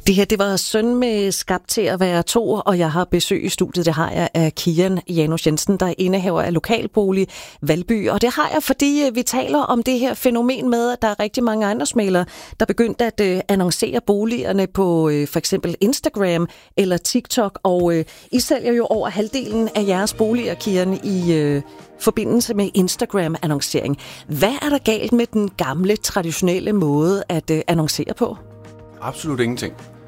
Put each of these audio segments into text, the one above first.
Det her, det var Søn med Skabt til at være to, og jeg har besøg i studiet. Det har jeg af Kian Janus Jensen, der er indehaver af lokalbolig Valby. Og det har jeg, fordi vi taler om det her fænomen med, at der er rigtig mange ejendomsmæglere, der begyndte at annoncere boligerne på for eksempel Instagram eller TikTok. Og I sælger jo over halvdelen af jeres boliger, Kian, i forbindelse med Instagram-annoncering. Hvad er der galt med den gamle, traditionelle måde at annoncere på? Absolut ingenting.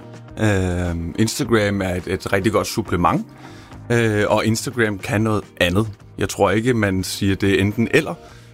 Instagram er et rigtig godt supplement, og Instagram kan noget andet. Jeg tror ikke, man siger det enten eller,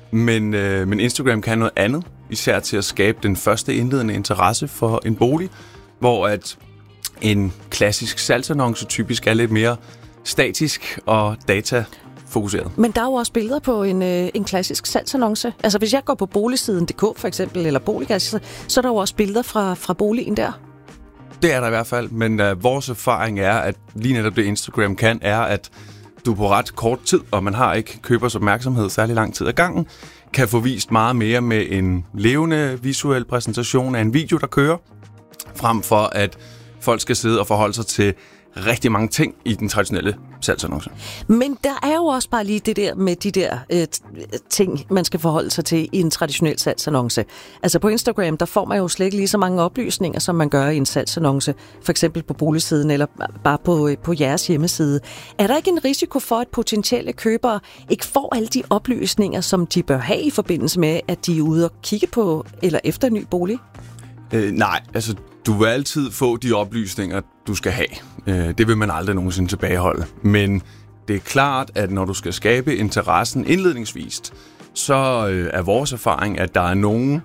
men Instagram kan noget andet, især til at skabe den første indledende interesse for en bolig, hvor at en klassisk salgsannonce typisk er lidt mere statisk og datafokuseret. Men der er jo også billeder på en klassisk salgsannonce. Altså hvis jeg går på boligsiden.dk for eksempel, eller Boliggas, så er der jo også billeder fra boligen der. Det er der i hvert fald, men vores erfaring er, at lige netop det Instagram kan, er, at du på ret kort tid, og man har ikke købers opmærksomhed særlig lang tid ad gangen, kan få vist meget mere med en levende visuel præsentation af en video, der kører, frem for at folk skal sidde og forholde sig til rigtig mange ting i den traditionelle salgsannonce. Men der er jo også bare lige det der med de der ting, man skal forholde sig til i en traditionel salgsannonce. Altså på Instagram, der får man jo slet ikke lige så mange oplysninger, som man gør i en salgsannonce. For eksempel på boligsiden eller bare på jeres hjemmeside. Er der ikke en risiko for, at potentielle købere ikke får alle de oplysninger, som de bør have i forbindelse med, at de er ude og kigge på eller efter en ny bolig? Nej, altså du vil altid få de oplysninger, du skal have. Det vil man aldrig nogensinde tilbageholde. Men det er klart, at når du skal skabe interessen indledningsvist, så er vores erfaring, at der er nogle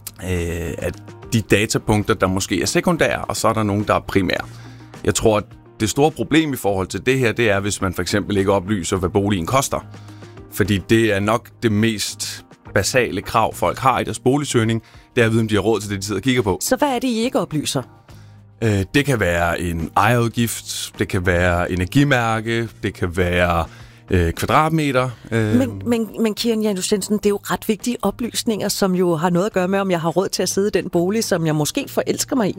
af de datapunkter, der måske er sekundære, og så er der nogle, der er primære. Jeg tror, at det store problem i forhold til det her, det er, hvis man for eksempel ikke oplyser, hvad boligen koster. Fordi det er nok det mest basale krav, folk har i deres boligsøgning, det er at vide, om de har råd til det, de sidder og kigger på. Så hvad er det, I ikke oplyser? Det kan være en ejerudgift, det kan være energimærke, det kan være kvadratmeter. Men Kian Janus Jensen, det er jo ret vigtige oplysninger, som jo har noget at gøre med, om jeg har råd til at sidde i den bolig, som jeg måske forelsker mig i.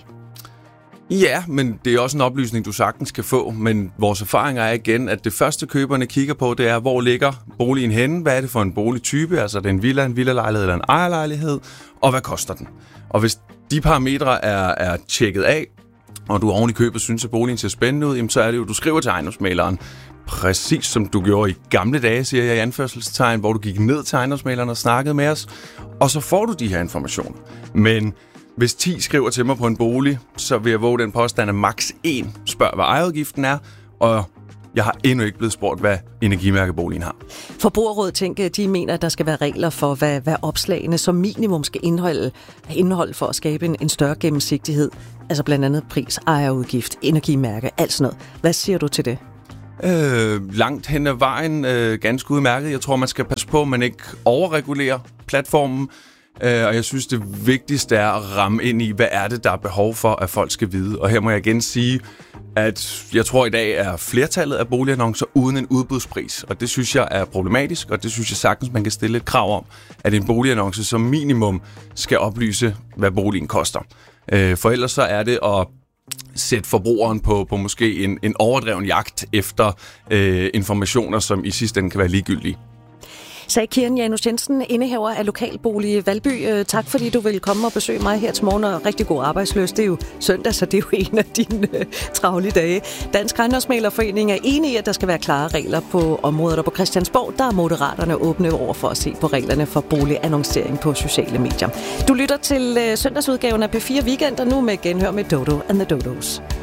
Ja, men det er også en oplysning, du sagtens kan få. Men vores erfaring er igen, at det første køberne kigger på, det er, hvor ligger boligen henne? Hvad er det for en boligtype? Altså er det en villa, en villalejlighed eller en ejerlejlighed? Og hvad koster den? Og hvis de parametre er tjekket af, og du oven i købet synes, at boligen ser spændende ud, jamen, så er det jo, du skriver til ejendomsmægleren, præcis som du gjorde i gamle dage, siger jeg i anførselstegn, hvor du gik ned til ejendomsmægleren og snakkede med os, og så får du de her informationer. Men hvis 10 skriver til mig på en bolig, så vil jeg våge den påstand, at maks 1 spørger, hvad ejerudgiften er, og jeg har endnu ikke blevet spurgt, hvad energimærkeboligen har. Forbrugerrådet tænker, de mener, at der skal være regler for, hvad opslagene som minimum skal indeholde for at skabe en større gennemsigtighed. Altså blandt andet pris, ejerudgift, energimærke, alt sådan noget. Hvad siger du til det? Langt hen ad vejen ganske udmærket. Jeg tror, man skal passe på, at man ikke overregulerer platformen. Og jeg synes, det vigtigste er at ramme ind i, hvad er det, der er behov for, at folk skal vide. Og her må jeg igen sige, at jeg tror, i dag er flertallet af boligannoncer uden en udbudspris. Og det synes jeg er problematisk, og det synes jeg sagtens, man kan stille et krav om, at en boligannonce som minimum skal oplyse, hvad boligen koster. For ellers så er det at sætte forbrugeren på måske en overdreven jagt efter informationer, som i sidste ende kan være ligegyldige. Sagde Kian Janus Jensen, indehaver af lokalbolig Valby. Tak fordi du vil komme og besøge mig her til morgen, og rigtig god arbejdsløs. Det er jo søndag, så det er jo en af dine travle dage. Dansk Ejendomsmæglerforening er enige i, at der skal være klare regler på området, og på Christiansborg, der er Moderaterne åbne over for at se på reglerne for boligannoncering på sociale medier. Du lytter til søndagsudgaven af P4 Weekend, og nu med genhør med Dodo and the Dodos.